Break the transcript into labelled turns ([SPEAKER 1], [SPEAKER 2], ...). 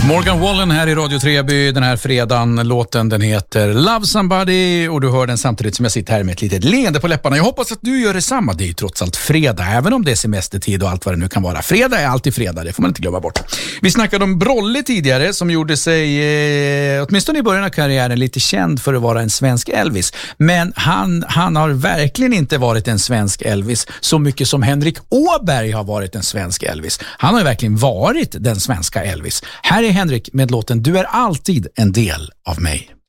[SPEAKER 1] Morgan Wallen här i Radio Treby den här fredagen. Låten den heter Love Somebody och du hör den samtidigt som jag sitter här med ett litet leende på läpparna. Jag hoppas att du gör detsamma. Det är ju trots allt fredag, även om det är semestertid och allt vad det nu kan vara. Fredag är alltid fredag, det får man inte glömma bort. Vi snackade om Brolle tidigare som gjorde sig, åtminstone i början av karriären, lite känd för att vara en svensk Elvis. Men han har verkligen inte varit en svensk Elvis så mycket som Henrik Åberg har varit en svensk Elvis. Han har ju verkligen varit den svenska Elvis. Här är Henrik med låten Du är alltid en del av mig.